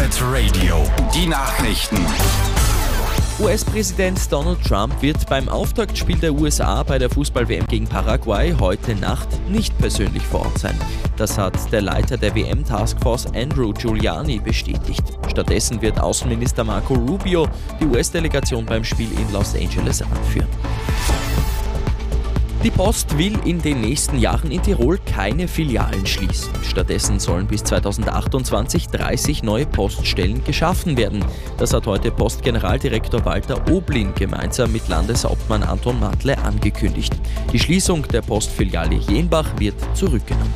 Hit Radio. Die Nachrichten. US-Präsident Donald Trump wird beim Auftaktspiel der USA bei der Fußball-WM gegen Paraguay heute Nacht nicht persönlich vor Ort sein. Das hat der Leiter der WM-Taskforce Andrew Giuliani bestätigt. Stattdessen wird Außenminister Marco Rubio die US-Delegation beim Spiel in Los Angeles anführen. Die Post will in den nächsten Jahren in Tirol keine Filialen schließen. Stattdessen sollen bis 2028 30 neue Poststellen geschaffen werden. Das hat heute Postgeneraldirektor Walter Oblin gemeinsam mit Landeshauptmann Anton Matle angekündigt. Die Schließung der Postfiliale Jenbach wird zurückgenommen.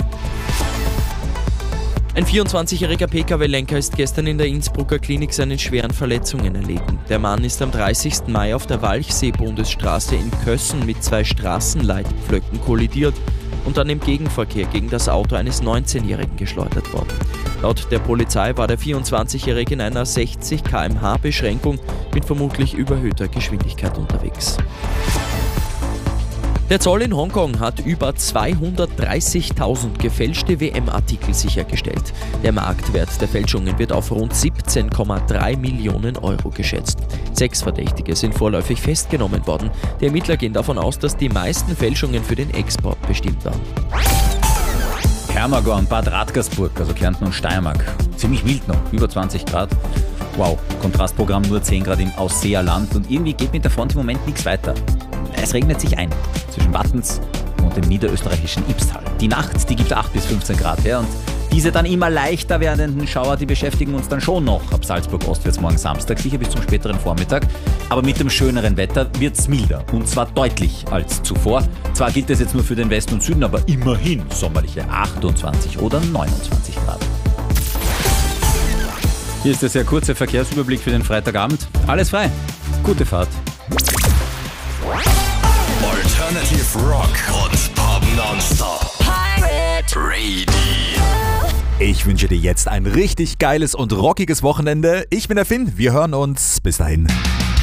Ein 24-jähriger Pkw-Lenker ist gestern in der Innsbrucker Klinik seinen schweren Verletzungen erlegen. Der Mann ist am 30. Mai auf der Walchsee-Bundesstraße in Kössen mit 2 Straßenleitpflöcken kollidiert und dann im Gegenverkehr gegen das Auto eines 19-Jährigen geschleudert worden. Laut der Polizei war der 24-Jährige in einer 60 km/h-Beschränkung mit vermutlich überhöhter Geschwindigkeit unterwegs. Der Zoll in Hongkong hat über 230.000 gefälschte WM-Artikel sichergestellt. Der Marktwert der Fälschungen wird auf rund 17,3 Millionen Euro geschätzt. 6 Verdächtige sind vorläufig festgenommen worden. Die Ermittler gehen davon aus, dass die meisten Fälschungen für den Export bestimmt waren. Hermagor und Bad Radkersburg, also Kärnten und Steiermark. Ziemlich mild noch, über 20 Grad. Wow, Kontrastprogramm nur 10 Grad im Ausseerland und irgendwie geht mit der Front im Moment nichts weiter. Es regnet sich ein zwischen Wattens und dem niederösterreichischen Ibstal. Die Nacht, die gibt 8 bis 15 Grad her und diese dann immer leichter werdenden Schauer, die beschäftigen uns dann schon noch ab Salzburg ostwärts morgen Samstag, sicher bis zum späteren Vormittag. Aber mit dem schöneren Wetter wird's milder und zwar deutlich als zuvor. Zwar gilt es jetzt nur für den Westen und Süden, aber immerhin sommerliche 28 oder 29 Grad. Hier ist der sehr kurze Verkehrsüberblick für den Freitagabend. Alles frei. Gute Fahrt. Alternative Rock und Pop nonstop. Pirate Radio. Ich wünsche dir jetzt ein richtig geiles und rockiges Wochenende. Ich bin der Finn. Wir hören uns. Bis dahin.